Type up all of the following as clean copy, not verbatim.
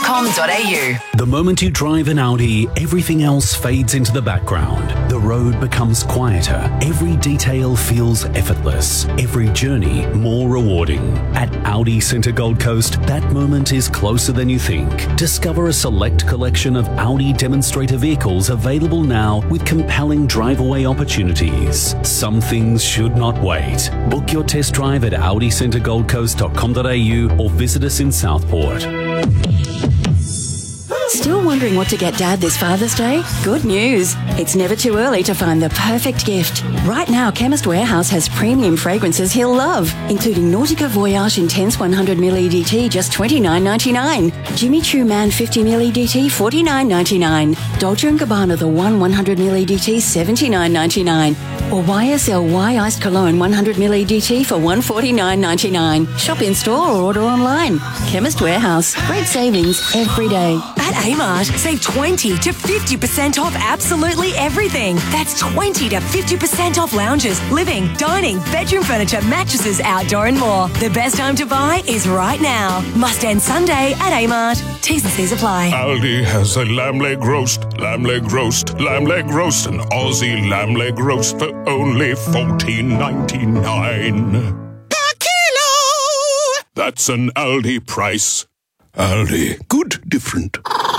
audi.com.au. The moment you drive an Audi, everything else fades into the background. The road becomes quieter. Every detail feels effortless. Every journey more rewarding. At Audi Centre Gold Coast, that moment is closer than you think. Discover a select collection of Audi demonstrator vehicles available now with compelling drive-away opportunities. Some things should not wait. Book your test drive at audicentergoldcoast.com.au or visit us in Southport. Still wondering what to get Dad this Father's Day? Good news. It's never too early to find the perfect gift. Right now, Chemist Warehouse has premium fragrances he'll love, including Nautica Voyage Intense 100ml EDT, just $29.99. Jimmy Choo Man 50ml EDT, $49.99. Dolce & Gabbana The One 100ml EDT, $79.99. Or YSL Y Iced Cologne 100ml EDT for $149.99. Shop in store or order online. Chemist Warehouse. Great savings every day. At Amart, save 20 to 50% off absolutely everything. That's 20 to 50% off lounges, living, dining, bedroom furniture, mattresses, outdoor and more. The best time to buy is right now. Must end Sunday at Amart. T's and C's apply. Aldi has a lamb leg roast, lamb leg roast, lamb leg roast, an Aussie lamb leg roast for only $14.99 per kilo. That's an Aldi price. Aldi, good, different.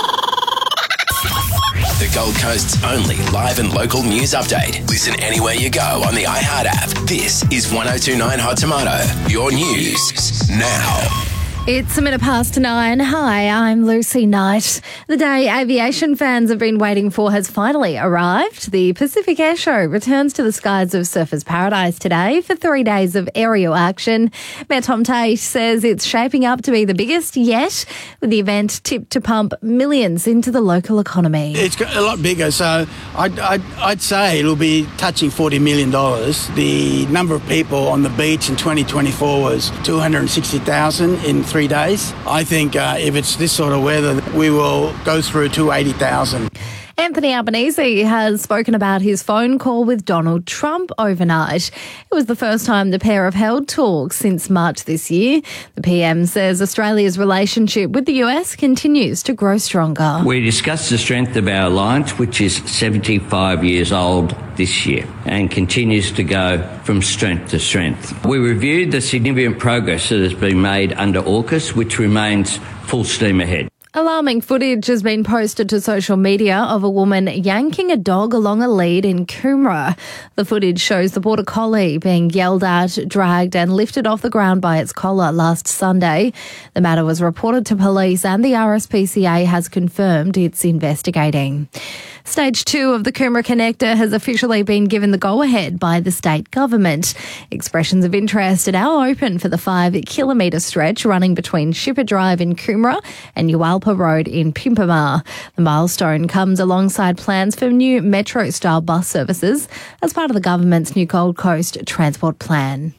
The Gold Coast's only live and local news update. Listen anywhere you go on the iHeart app. This is 102.9 Hot Tomato. Your news now. It's 9:09. Hi, I'm Lucy Knight. The day aviation fans have been waiting for has finally arrived. The Pacific Air Show returns to the skies of Surfers Paradise today for 3 days of aerial action. Mayor Tom Tate says it's shaping up to be the biggest yet, with the event tipped to pump millions into the local economy. It's a lot bigger, so I'd say it'll be touching $40 million. The number of people on the beach in 2024 was 260,000 in 3 days. I think if it's this sort of weather, we will go through 280,000. Anthony Albanese has spoken about his phone call with Donald Trump overnight. It was the first time the pair have held talks since March this year. The PM says Australia's relationship with the US continues to grow stronger. We discussed the strength of our alliance, which is 75 years old this year and continues to go from strength to strength. We reviewed the significant progress that has been made under AUKUS, which remains full steam ahead. Alarming footage has been posted to social media of a woman yanking a dog along a lead in Coomera. The footage shows the Border Collie being yelled at, dragged and lifted off the ground by its collar last Sunday. The matter was reported to police and the RSPCA has confirmed it's investigating. Stage 2 of the Coomera Connector has officially been given the go-ahead by the state government. Expressions of interest are now open for the 5-kilometre stretch running between Shipper Drive in Coomera and Ualpa Road in Pimpamar. The milestone comes alongside plans for new metro-style bus services as part of the government's new Gold Coast transport plan.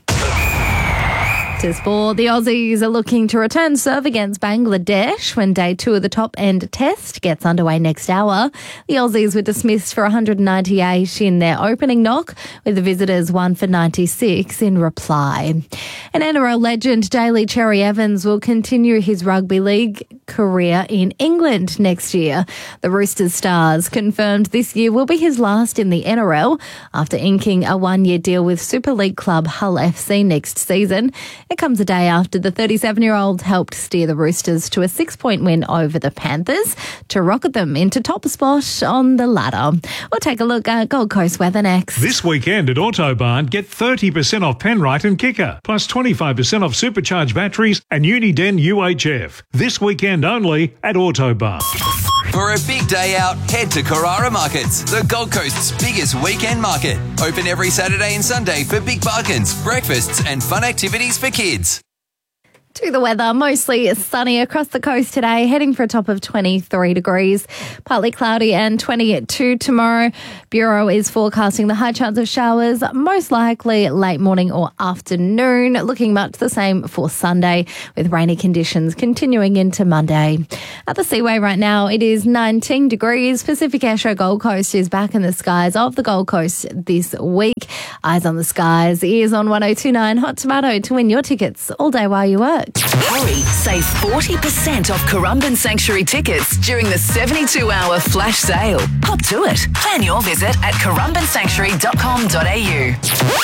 To sport, the Aussies are looking to return serve against Bangladesh when day 2 of the top-end test gets underway next hour. The Aussies were dismissed for 198 in their opening knock, with the visitors 1 for 96 in reply. An NRL legend, Daly Cherry Evans, will continue his rugby league career in England next year. The Roosters Stars confirmed this year will be his last in the NRL after inking a 1-year deal with Super League club Hull FC next season. It comes a day after the 37-year-old helped steer the Roosters to a 6-point win over the Panthers to rocket them into top spot on the ladder. We'll take a look at Gold Coast weather next. This weekend at Autobarn, get 30% off Penrite and Kicker, plus 25% off supercharged batteries and Uniden UHF. This weekend only at Autobarn. For a big day out, head to Carrara Markets, the Gold Coast's biggest weekend market. Open every Saturday and Sunday for big bargains, breakfasts and fun activities for kids. To the weather, mostly sunny across the coast today, heading for a top of 23 degrees. Partly cloudy and 22 tomorrow. Bureau is forecasting the high chance of showers, most likely late morning or afternoon. Looking much the same for Sunday, with rainy conditions continuing into Monday. At the Seaway right now, it is 19 degrees. Pacific Airshow Gold Coast is back in the skies of the Gold Coast this week. Eyes on the skies, ears on 102.9 Hot Tomato to win your tickets all day while you work. work. Hurry, save 40% off Currumbin Sanctuary tickets during the 72-hour flash sale. Hop to it. Plan your visit at currumbinsanctuary.com.au.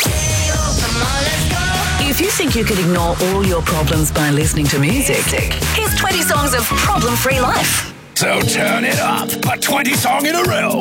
If you think you could ignore all your problems by listening to music, here's 20 songs of problem-free life. So turn it up, a 20 song in a row.